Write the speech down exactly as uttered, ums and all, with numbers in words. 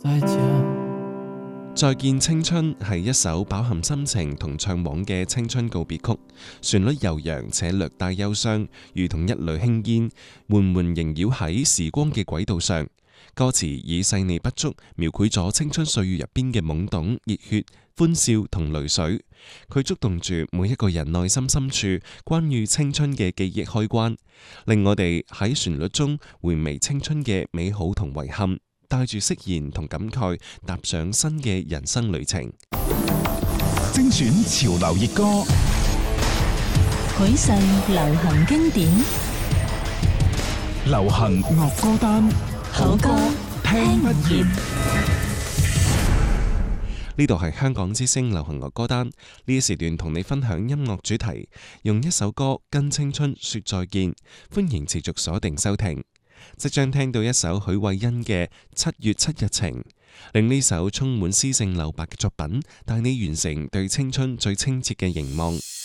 再見。 再見青春係一首飽含心情同悵惘嘅青春告別曲，旋律悠揚且略帶憂傷，如同一縷輕煙，緩緩縈繞喺時光嘅軌道上。歌詞以細膩不足描繪咗青春歲月入邊嘅懵懂、熱血、歡笑同淚水，佢觸動住每一個人內心深處關於青春嘅記憶開關，令我哋喺旋律中回味青春嘅美好同遺憾，帶住釋然同感慨，踏上新嘅人生旅程。 精選潮流熱歌， 許世流行經典， 流行樂歌單， 好歌聽不厭。 呢度係香港之聲流行樂歌單，呢一時段同你分享音樂主題，用一首歌跟青春說再見。歡迎持續鎖定收聽。即將聽到一首許慧欣嘅《七月七日情》，令呢首充滿詩性留白嘅作品帶你完成對青春最清澈嘅凝望。